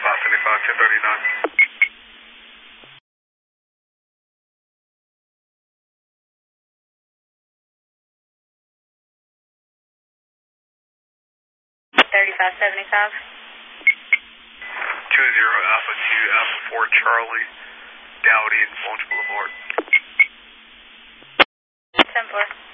575, 1039. 3575. 20 Alpha 2 Alpha 4 Charlie, Dowdy and Mulch Boulevard. 10-4.